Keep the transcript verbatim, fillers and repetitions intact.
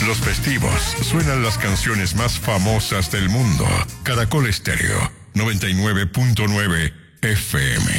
los festivos, suenan las canciones más famosas del mundo. Caracol Estéreo, noventa y nueve punto nueve F M.